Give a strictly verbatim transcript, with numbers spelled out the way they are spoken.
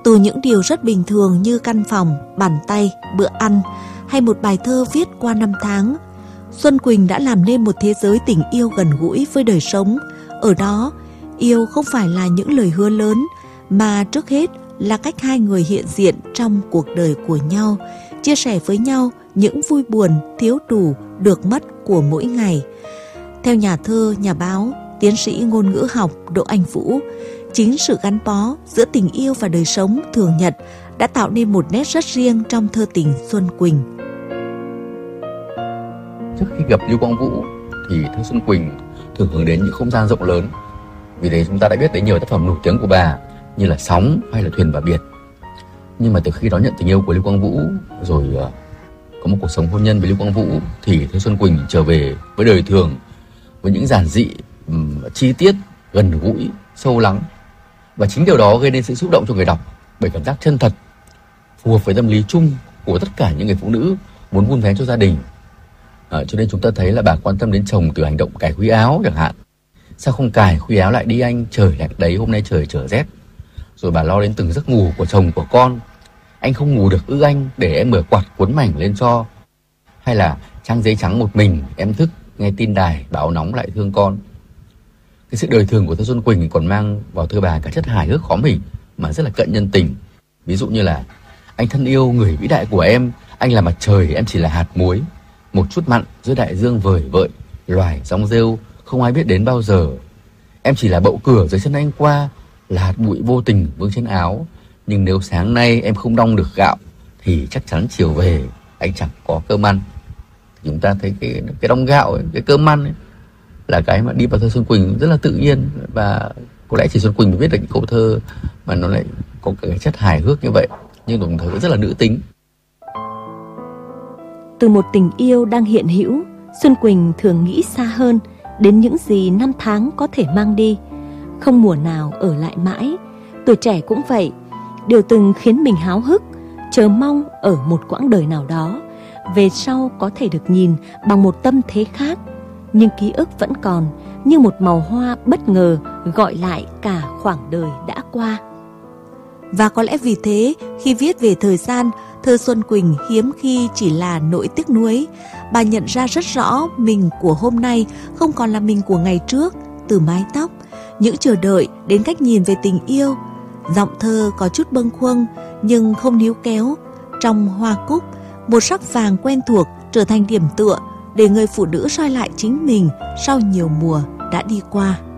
Từ những điều rất bình thường như căn phòng, bàn tay, bữa ăn hay một bài thơ viết qua năm tháng, Xuân Quỳnh đã làm nên một thế giới tình yêu gần gũi với đời sống. Ở đó, yêu không phải là những lời hứa lớn, mà trước hết là cách hai người hiện diện trong cuộc đời của nhau, chia sẻ với nhau những vui buồn, thiếu đủ, được mất của mỗi ngày. Theo nhà thơ, nhà báo, tiến sĩ ngôn ngữ học Đỗ Anh Vũ, chính sự gắn bó giữa tình yêu và đời sống thường nhật đã tạo nên một nét rất riêng trong thơ tình Xuân Quỳnh. Trước khi gặp Lưu Quang Vũ thì thơ Xuân Quỳnh thường hướng đến những không gian rộng lớn. Vì thế chúng ta đã biết đến nhiều tác phẩm nổi tiếng của bà như là Sóng hay là Thuyền và Biệt. Nhưng mà từ khi đón nhận tình yêu của Lưu Quang Vũ rồi uh, có một cuộc sống hôn nhân với Lưu Quang Vũ thì thơ Xuân Quỳnh trở về với đời thường, với những giản dị, um, chi tiết, gần gũi, sâu lắng. Và chính điều đó gây nên sự xúc động cho người đọc bởi cảm giác chân thật, phù hợp với tâm lý chung của tất cả những người phụ nữ muốn vun vén cho gia đình. À, cho nên chúng ta thấy là bà quan tâm đến chồng từ hành động cài khuy áo chẳng hạn. Sao không cài khuy áo lại đi anh, trời lạnh đấy, hôm nay trời trở rét. Rồi bà lo đến từng giấc ngủ của chồng của con. Anh không ngủ được ư anh, để em mở quạt cuốn mảnh lên cho. Hay là trang giấy trắng một mình, em thức, nghe tin đài, báo nóng lại thương con. Cái sự đời thường của thơ Xuân Quỳnh còn mang vào thơ bà cả chất hài hước khó mỉ mà rất là cận nhân tình. Ví dụ như là: anh thân yêu người vĩ đại của em, anh là mặt trời, em chỉ là hạt muối. Một chút mặn giữa đại dương vời vợi, loài rong rêu không ai biết đến bao giờ. Em chỉ là bậu cửa dưới chân anh qua, là hạt bụi vô tình vương trên áo. Nhưng nếu sáng nay em không đong được gạo thì chắc chắn chiều về anh chẳng có cơm ăn. Chúng ta thấy cái cái đong gạo ấy, cái cơm ăn ấy, là cái mà đi vào thơ Xuân Quỳnh rất là tự nhiên. Và có lẽ chỉ Xuân Quỳnh mới viết được những câu thơ mà nó lại có cái chất hài hước như vậy, nhưng đồng thời rất là nữ tính. Từ một tình yêu đang hiện hữu, Xuân Quỳnh thường nghĩ xa hơn, đến những gì năm tháng có thể mang đi. Không mùa nào ở lại mãi. Tuổi trẻ cũng vậy. Điều từng khiến mình háo hức, chờ mong ở một quãng đời nào đó, về sau có thể được nhìn bằng một tâm thế khác. Nhưng ký ức vẫn còn, như một màu hoa bất ngờ gọi lại cả khoảng đời đã qua. Và có lẽ vì thế, khi viết về thời gian, thơ Xuân Quỳnh hiếm khi chỉ là nỗi tiếc nuối. Bà nhận ra rất rõ mình của hôm nay không còn là mình của ngày trước, từ mái tóc, những chờ đợi đến cách nhìn về tình yêu. Giọng thơ có chút bâng khuâng nhưng không níu kéo. Trong hoa cúc, một sắc vàng quen thuộc trở thành điểm tựa để người phụ nữ soi lại chính mình sau nhiều mùa đã đi qua.